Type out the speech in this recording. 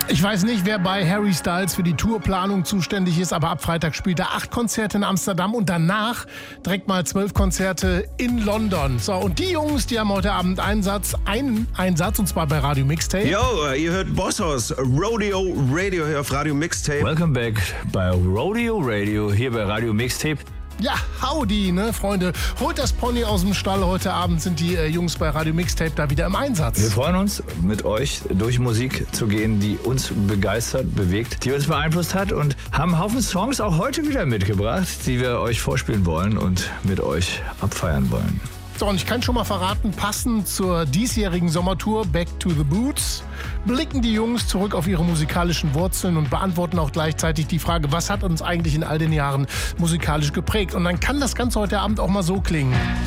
Ich weiß nicht, wer bei Harry Styles für die Tourplanung zuständig ist, aber ab Freitag spielt er 8 Konzerte in Amsterdam und danach direkt mal 12 Konzerte in London. So, und die Jungs, die haben heute Abend einen Einsatz, und zwar bei Radio Mixtape. Yo, ihr hört Bosshaus, Rodeo Radio hier auf Radio Mixtape. Welcome back bei Rodeo Radio hier bei Radio Mixtape. Ja, howdy, ne, Freunde. Holt das Pony aus dem Stall. Heute Abend sind die Jungs bei Radio Mixtape da wieder im Einsatz. Wir freuen uns, mit euch durch Musik zu gehen, die uns begeistert, bewegt, die uns beeinflusst hat und haben einen Haufen Songs auch heute wieder mitgebracht, die wir euch vorspielen wollen und mit euch abfeiern wollen. So, und ich kann schon mal verraten, passend zur diesjährigen Sommertour Back to the Boots blicken die Jungs zurück auf ihre musikalischen Wurzeln und beantworten auch gleichzeitig die Frage, was hat uns eigentlich in all den Jahren musikalisch geprägt? Und dann kann das Ganze heute Abend auch mal so klingen.